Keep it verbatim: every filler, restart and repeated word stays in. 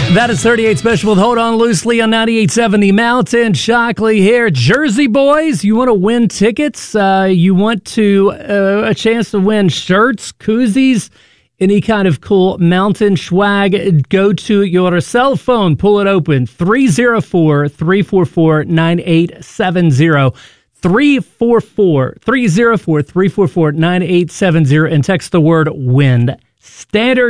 That is thirty-eight Special with Hold On Loosely on ninety-eight seven The Mountain. Shockley here. Jersey boys, you want to win tickets? Uh, you want to uh, a chance to win shirts, koozies, any kind of cool mountain swag? Go to your cell phone, pull it open, three oh four, three four four, nine eight seven oh. three four four, three oh four, three four four, nine eight seven oh and text the word WIN. Standard